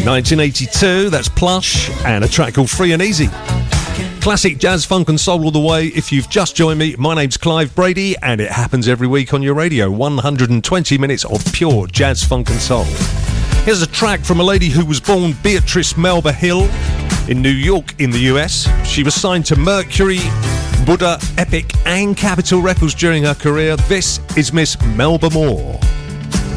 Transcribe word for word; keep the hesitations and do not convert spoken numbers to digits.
nineteen eighty-two, that's Plush, and a track called Free and Easy. Classic jazz, funk and soul all the way. If you've just joined me, my name's Clive Brady, and it happens every week on your radio. one hundred twenty minutes of pure jazz, funk and soul. Here's a track from a lady who was born Beatrice Melba Hill in New York in the U S. She was signed to Mercury, Buddha, Epic and Capitol Records during her career. This is Miss Melba Moore.